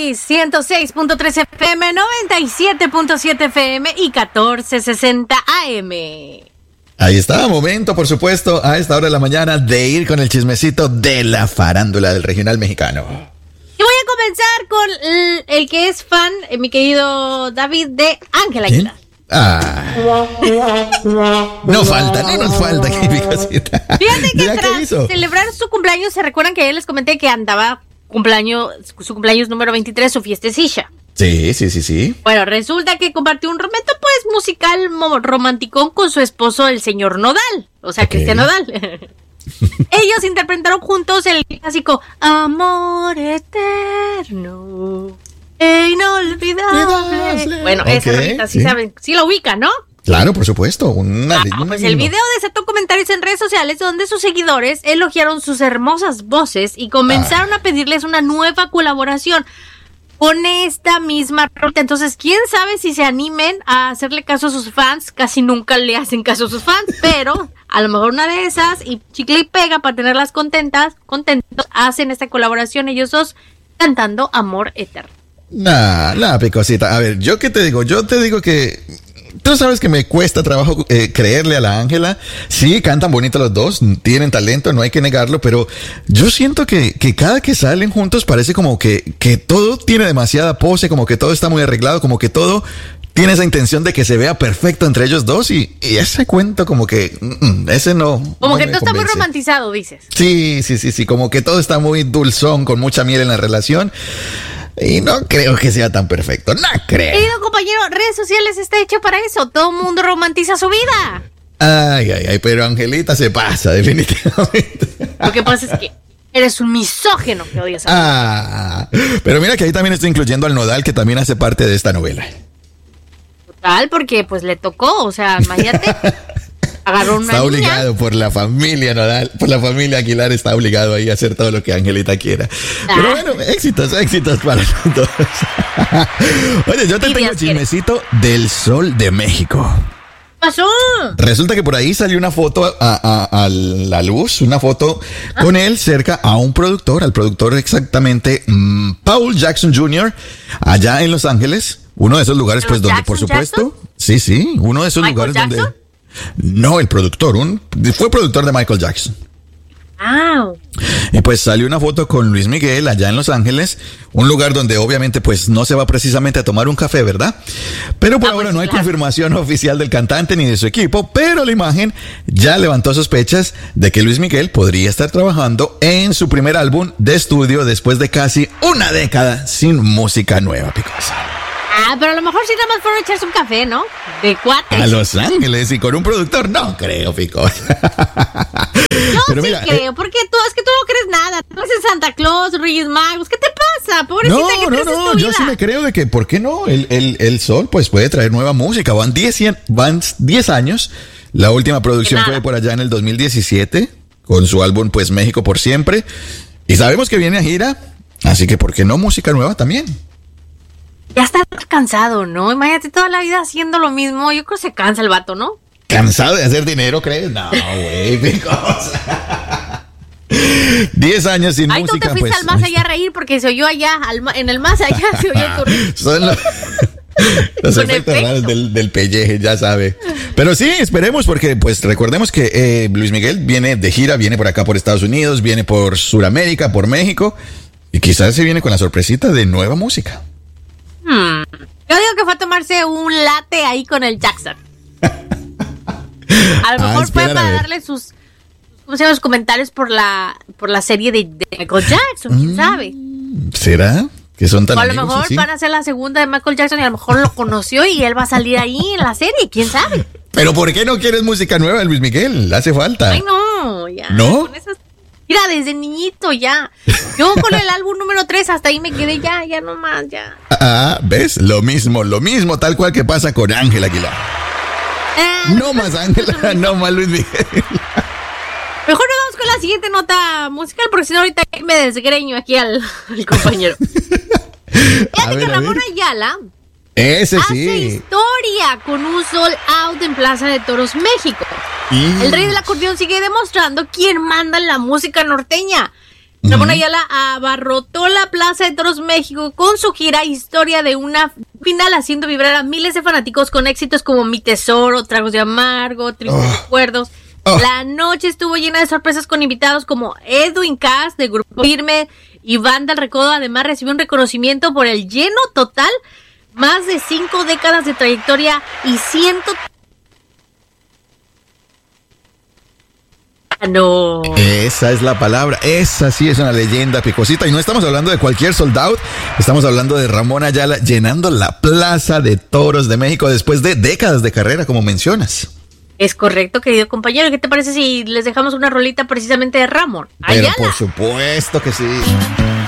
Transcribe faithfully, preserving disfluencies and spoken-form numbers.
X ciento seis punto tres F M, noventa y siete punto siete F M y catorce sesenta A M. Ahí está, momento, por supuesto, a esta hora de la mañana de ir con el chismecito de la farándula del regional mexicano. Y voy a comenzar con el, el que es fan, eh, mi querido David, de Ángela Aguilar. Ah. No falta, no nos falta. Fíjate que tras celebrar su cumpleaños, se recuerdan que ayer les comenté que andaba cumpleaños, su cumpleaños número veintitrés, su fiestecilla. Sí, sí, sí, sí. Bueno, resulta que compartió un momento pues musical romanticón con su esposo, el señor Nodal, o sea, okay. Cristian Nodal. Ellos interpretaron juntos el clásico Amor Eterno e Inolvidable. Bueno, okay, esa rolita, sí, sí saben, sí la ubican, ¿no? Claro, por supuesto. Una, ah, una, pues una, el video desató comentarios en redes sociales donde sus seguidores elogiaron sus hermosas voces y comenzaron ah. a pedirles una nueva colaboración con esta misma ruta. Entonces, quién sabe si se animen a hacerle caso a sus fans. Casi nunca le hacen caso a sus fans, pero a lo mejor una de esas, y chicle y pega para tenerlas contentas, contentos, hacen esta colaboración ellos dos cantando Amor Eterno. Nah, nah, picosita. A ver, ¿yo qué te digo? Yo te digo que tú sabes que me cuesta trabajo eh, creerle a la Ángela. Sí, cantan bonito los dos, tienen talento, no hay que negarlo, pero yo siento que, que cada que salen juntos parece como que, que todo tiene demasiada pose, como que todo está muy arreglado, como que todo tiene esa intención de que se vea perfecto entre ellos dos y, y ese cuento como que, mm, ese no. Como no que todo está muy romantizado, dices. Sí, sí, sí, sí, como que todo está muy dulzón, con mucha miel en la relación. Y no creo que sea tan perfecto, no creo. Querido compañero, redes sociales está hecho para eso. Todo el mundo romantiza su vida. Ay, ay, ay, pero Angelita se pasa, definitivamente. Lo que pasa es que eres un misógino que odias a Ah, pero mira que ahí también estoy incluyendo al Nodal, que también hace parte de esta novela. Total, porque pues le tocó, o sea, imagínate. Agarró una está obligado niña. por la familia Nodal, por la familia Aguilar, está obligado ahí a hacer todo lo que Angelita quiera. Ah. Pero bueno, éxitos, éxitos para todos. Oye, yo te sí, tengo el chismecito del Sol de México. ¿Qué pasó? Resulta que por ahí salió una foto a, a, a la luz, una foto ¿Ah? con él cerca a un productor, al productor exactamente um, Paul Jackson junior, allá en Los Ángeles. Uno de esos lugares, pues, donde, por supuesto, Jackson? sí, sí, uno de esos lugares Jackson? donde... No, el productor, un, fue productor de Michael Jackson. Ah. Y pues salió una foto con Luis Miguel allá en Los Ángeles, un lugar donde obviamente pues no se va precisamente a tomar un café, ¿verdad? Pero por ah, ahora pues, no hay claro. confirmación oficial del cantante ni de su equipo, pero la imagen ya levantó sospechas de que Luis Miguel podría estar trabajando en su primer álbum de estudio después de casi una década sin música nueva, picosa. Ah, pero a lo mejor sí nada más fueron a echarse un café, ¿no? De cuates. A Los Ángeles y con un productor, no creo, pico. No, pero sí mira, creo, eh, porque tú, es que tú no crees nada. Tú eres Santa Claus, Reyes Magos, ¿qué te pasa? Pobrecita, no, ¿qué no, crees no, en tu vida? Yo sí me creo de que, ¿por qué no? El, el, el Sol, pues, puede traer nueva música. Van diez, van diez años. La última producción fue por allá en el dos mil diecisiete, con su álbum, pues, México por Siempre. Y sabemos que viene a gira, así que, ¿por qué no música nueva también? Ya está cansado, ¿no? Imagínate toda la vida haciendo lo mismo. Yo creo que se cansa el vato, ¿no? ¿Cansado de hacer dinero, crees? No, güey, picosa. Diez años sin Ay, música, tú te fuiste pues, al más allá a reír porque se oyó allá, al, en el más allá se oyó el Son los, los efectos efecto. raros del, del pelleje, ya sabe. Pero sí, esperemos porque, pues, recordemos que eh, Luis Miguel viene de gira, viene por acá por Estados Unidos, viene por Sudamérica, por México, y quizás se viene con la sorpresita de nueva música. Hmm. Yo digo que fue a tomarse un latte ahí con el Jackson. A lo mejor ah, fue para darle sus, ¿cómo se llama? Los comentarios por la por la serie de, de Michael Jackson, quién mm, sabe. ¿Será? Que son tan o a lo mejor así? Van a hacer la segunda de Michael Jackson y a lo mejor lo conoció y él va a salir ahí en la serie, quién sabe. Pero ¿por qué no quieres música nueva, Luis Miguel? Hace falta. Ay, no, ya. ¿No? Con esas... Mira, desde niñito ya. Yo con el álbum número tres hasta ahí me quedé ya, ya nomás, ya. Ah, ¿ves? Lo mismo, lo mismo, tal cual que pasa con Ángela Aguilar. Ah, no más Ángela, no más Luis Miguel. Mejor nos vamos con la siguiente nota musical, porque si no ahorita me desgreño aquí al, al compañero. Fíjate que Ramón Ayala Ese hace sí. historia con un sold out en Plaza de Toros, México. Y... el rey del acordeón sigue demostrando quién manda en la música norteña. Ramón Ayala abarrotó la Plaza de Toros México con su gira Historia de una Final, haciendo vibrar a miles de fanáticos con éxitos como Mi Tesoro, Tragos de Amargo, Tristes oh. Recuerdos. Oh. La noche estuvo llena de sorpresas con invitados como Edwin Cass de Grupo Firme y Banda El Recodo. Además recibió un reconocimiento por el lleno total, más de cinco décadas de trayectoria y ciento... No. Esa es la palabra, esa sí es una leyenda, Picosita, y no estamos hablando de cualquier sold out, estamos hablando de Ramón Ayala llenando la Plaza de Toros de México después de décadas de carrera, como mencionas. Es correcto, querido compañero. ¿Qué te parece si les dejamos una rolita precisamente de Ramón Ayala? Pero por supuesto que sí.